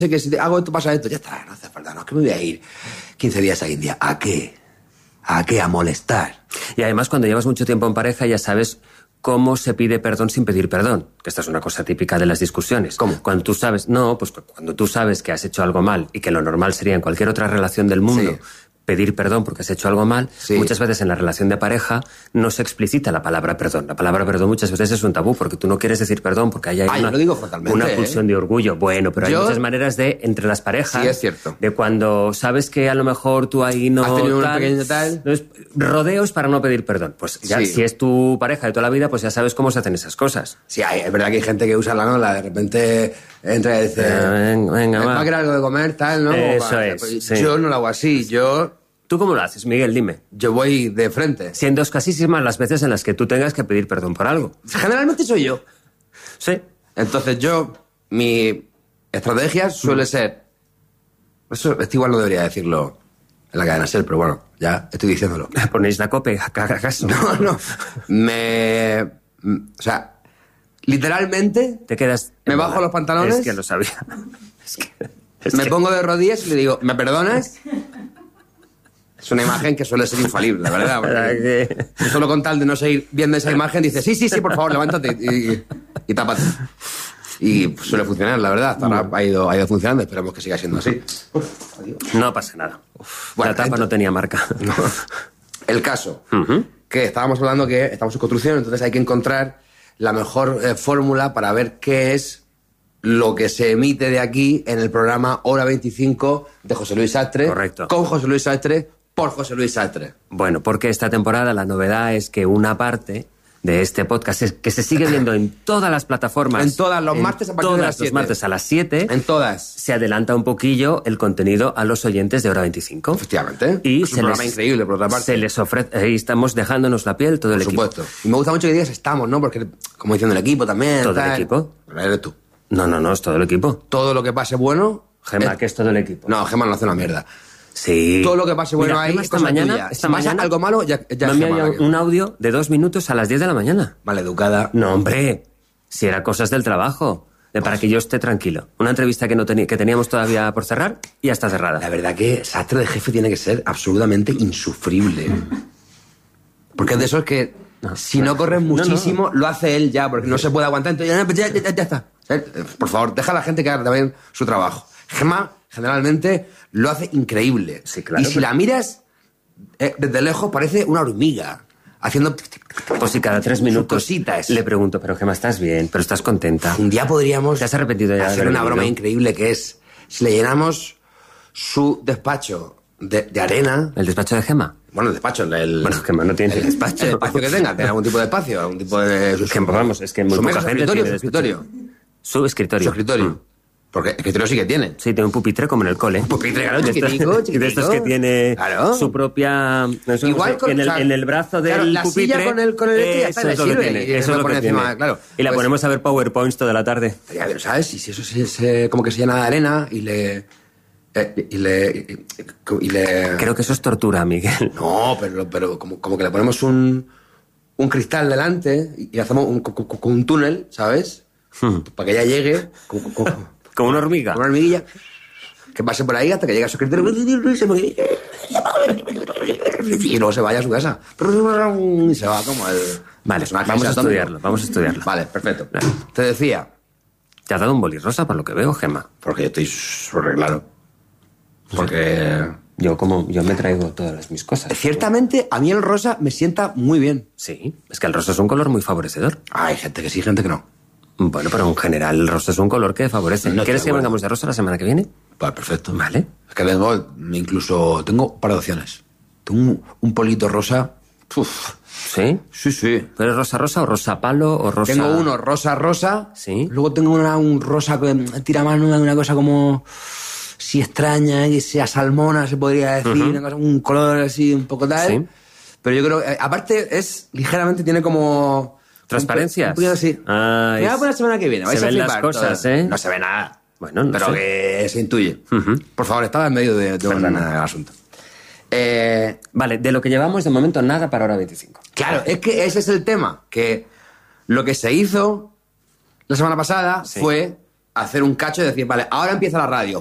sé que si hago esto pasa esto, ya está, no hace falta, no, es que me voy a ir 15 días a India. ¿A qué? ¿A qué? A molestar. Y además cuando llevas mucho tiempo en pareja ya sabes cómo se pide perdón sin pedir perdón. Que esta es una cosa típica de las discusiones. ¿Cómo? Cuando tú sabes, no, pues cuando tú sabes que has hecho algo mal y que lo normal sería en cualquier otra relación del mundo... Sí. Pedir perdón porque has hecho algo mal, Sí. muchas veces en la relación de pareja no se explicita la palabra perdón. La palabra perdón muchas veces es un tabú porque tú no quieres decir perdón porque ahí hay yo lo digo frontalmente, una pulsión de orgullo. Bueno, pero hay muchas maneras de, entre las parejas, Sí, es cierto. de cuando sabes que a lo mejor tú ahí no... Has tenido un pequeño tal. Entonces, rodeos para no pedir perdón. Pues ya, Sí. si es tu pareja de toda la vida, pues ya sabes cómo se hacen esas cosas. Sí, es verdad que hay gente que usa la nola, de repente entra y dice... venga, va. ¿Va a querer algo de comer, tal, no? Eso Vale, es, pues sí. Yo no lo hago así, ¿Tú cómo lo haces, Miguel? Dime. yo voy de frente. Siendo escasísimas las veces en las que tú tengas que pedir perdón por algo. Generalmente soy yo. Sí. Entonces mi estrategia suele ser... Eso, esto igual no debería decirlo en la cadena SER, pero bueno, ya estoy diciéndolo. Ponéis la cope, ¿acaso? No. O sea, literalmente Te quedas... me bajo los pantalones. Es que lo sabía. Me pongo de rodillas y le digo, ¿me perdonas? Es una imagen que suele ser infalible, la verdad. Porque solo con tal de no seguir viendo esa imagen, dice, sí, por favor, levántate y tápate. Y pues, suele funcionar, la verdad. Hasta ahora ha ido funcionando, esperemos que siga siendo así. No pasa nada. Bueno, la tapa no tenía marca. No. El caso, que estábamos hablando que estamos en construcción, entonces hay que encontrar la mejor fórmula para ver qué es lo que se emite de aquí en el programa Hora 25 de José Luis Sastre. Correcto. Con José Luis Sastre, por José Luis Sastre. Bueno, porque esta temporada la novedad es que una parte de este podcast que se sigue viendo en todas las plataformas. En todas, los martes a partir de las 7. Los martes a las 7. En todas. Se adelanta un poquillo el contenido a los oyentes de Hora 25. Efectivamente. Y es un programa increíble, por otra parte. Se les ofrece... Ahí estamos dejándonos la piel todo el equipo. Por supuesto. Y me gusta mucho que digas estamos, ¿no? Porque, como diciendo el equipo también. ¿Todo tal. el equipo? Pero eres tú. No, es todo el equipo. Todo lo que pase bueno... Gemma, que es todo el equipo. No, Gemma no hace una mierda. Sí. Todo lo que pase bueno. Mira, ahí Gemma esta mañana, si pasa algo malo, ya me ha enviado un audio de 2 minutos a las 10 de la mañana. Maleducada. No, hombre. Si era cosas del trabajo. Para que yo esté tranquilo. Una entrevista que teníamos todavía por cerrar y ya está cerrada. La verdad que Sastre de jefe tiene que ser absolutamente insufrible. Porque es de esos que si no corres muchísimo, lo hace él ya, porque no se puede aguantar. Entonces ya está. Por favor, deja a la gente que haga también su trabajo. Gemma, generalmente, lo hace increíble. Sí, claro, y si la miras desde lejos, parece una hormiga. Haciendo... Pues si cada 3 minutos cositas. le pregunto, pero Gemma, ¿estás bien? ¿Pero estás contenta? Un día podríamos... ¿Te has arrepentido ya de hacer haber una broma venido? increíble que es... Si le llenamos su despacho de arena... ¿El despacho de Gemma? Bueno, el despacho, Bueno, Gemma no tiene despacho. El espacio que tenga, tiene algún tipo de espacio, algún tipo de... Vamos, es que muy su poca mesa, gente su tiene escritorio. Su escritorio. Su escritorio. Porque escritorio sí que tiene. Sí, tiene un pupitre como en el cole. Pupitre, claro, De estos- chiquitico. De estos que tiene Claro. su propia... Igual con, en el brazo del claro, la pupitre. silla con el ya está, eso le es lo que sirve, tiene. y Eso es lo pone que tiene. encima, claro. Y la Pues- ponemos a ver PowerPoints toda la tarde. Estaría bien, ¿sabes? Y si eso se como que se llena de arena y le... Creo que eso es tortura, Miguel. No, pero como que le ponemos un cristal delante y hacemos un túnel, ¿sabes? Para que ella llegue Como una hormiga. como una hormiguilla, que pase por ahí hasta que llegue a su escritorio y luego se vaya a su casa. Y se va como el... Vale, personaje vamos a ese atómico. estudiarlo. Vale, perfecto. Te decía, ¿Te has dado un boli rosa por lo que veo, Gemma? porque yo estoy súper claro. Porque... Yo me traigo todas mis cosas. Ciertamente, a mí el rosa me sienta muy bien. Sí, es que el rosa es un color muy favorecedor. Hay gente que sí, gente que no. Bueno, pero en general el rosa es un color que favorece. No ¿Quieres estoy de que acuerdo. vengamos de rosa la semana que viene? Vale, perfecto. Vale. Es que tengo un par de opciones. Tengo un polito rosa. Uf. ¿Sí? Sí. ¿Pero es rosa rosa o rosa palo o rosa...? Tengo uno rosa. Sí. Luego tengo un rosa que tira mano de una cosa como... Si extraña y sea salmona, se podría decir. Una cosa, un color así un poco tal. Sí. Pero yo creo... aparte es... Ligeramente tiene como... ¿Transparencias? Un poquito así. Ah, Me voy a poner la semana que viene. se vais a ven las flipar cosas, todas. ¿eh? No se ve nada. Bueno, no pero sé. que se intuye. Por favor, estaba en medio de el asunto. Vale, de lo que llevamos de momento nada para Hora 25. Claro, es que ese es el tema. Que lo que se hizo la semana pasada Sí. fue hacer un cacho y decir, vale, ahora empieza la radio.